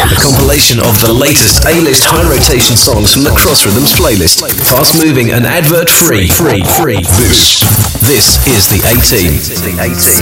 A compilation of the latest A-list high rotation songs from the Cross Rhythms playlist. Fast moving and advert free. This is the A-Team.